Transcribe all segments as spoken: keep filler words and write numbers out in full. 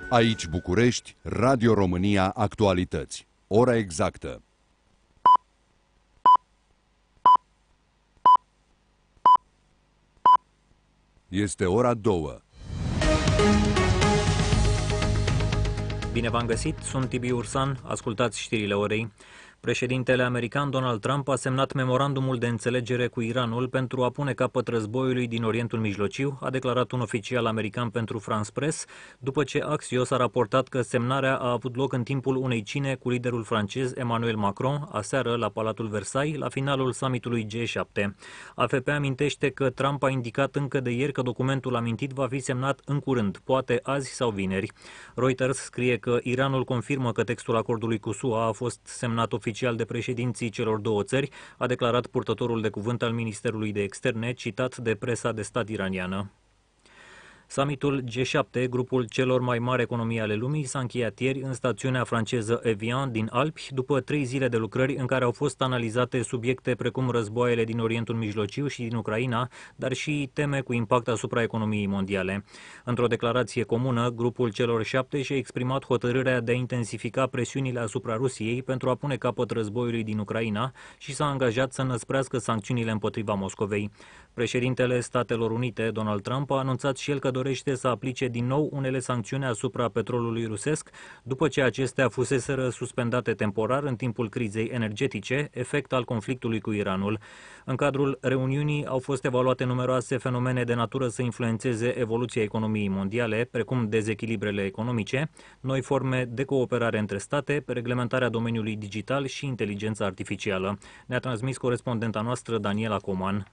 Aici București, Radio România Actualități. Ora exactă. Este ora două. Bine v-am găsit, sunt Tibi Ursan, ascultați știrile orei. Președintele american Donald Trump a semnat memorandumul de înțelegere cu Iranul pentru a pune capăt războiului din Orientul Mijlociu, a declarat un oficial american pentru France Press, după ce Axios a raportat că semnarea a avut loc în timpul unei cine cu liderul francez Emmanuel Macron, aseară la Palatul Versailles, la finalul summitului G șapte. A F P amintește că Trump a indicat încă de ieri că documentul amintit va fi semnat în curând, poate azi sau vineri. Reuters scrie că Iranul confirmă că textul acordului cu S U A a fost semnat oficial de președinții celor două țări, a declarat purtătorul de cuvânt al Ministerului de Externe, citat de presa de stat iraniană. Summitul G șapte, grupul celor mai mari economii ale lumii, s-a încheiat ieri în stațiunea franceză Evian din Alpi, după trei zile de lucrări în care au fost analizate subiecte precum războaiele din Orientul Mijlociu și din Ucraina, dar și teme cu impact asupra economiei mondiale. Într-o declarație comună, grupul celor șapte și-a exprimat hotărârea de a intensifica presiunile asupra Rusiei pentru a pune capăt războiului din Ucraina și s-a angajat să înăsprească sancțiunile împotriva Moscovei. Președintele Statelor Unite, Donald Trump, a anunțat și el că dorește să aplice din nou unele sancțiuni asupra petrolului rusesc, după ce acestea fuseseră suspendate temporar în timpul crizei energetice, efect al conflictului cu Iranul. În cadrul reuniunii au fost evaluate numeroase fenomene de natură să influențeze evoluția economiei mondiale, precum dezechilibrele economice, noi forme de cooperare între state, reglementarea domeniului digital și inteligența artificială. Ne-a transmis corespondenta noastră Daniela Coman.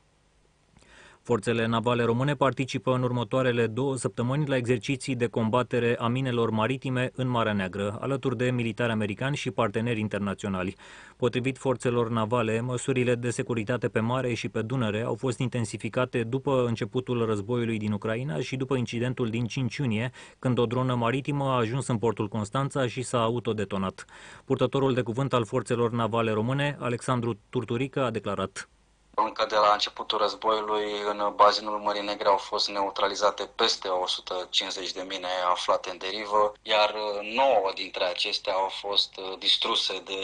Forțele navale române participă în următoarele două săptămâni la exerciții de combatere a minelor maritime în Marea Neagră, alături de militari americani și parteneri internaționali. Potrivit forțelor navale, măsurile de securitate pe mare și pe Dunăre au fost intensificate după începutul războiului din Ucraina și după incidentul din cinci iunie, când o dronă maritimă a ajuns în portul Constanța și s-a autodetonat. Purtătorul de cuvânt al forțelor navale române, Alexandru Turturică, a declarat: Încă de la începutul războiului, în bazinul Mării Negre au fost neutralizate peste o sută cincizeci de mine aflate în derivă, iar nouă dintre acestea au fost distruse de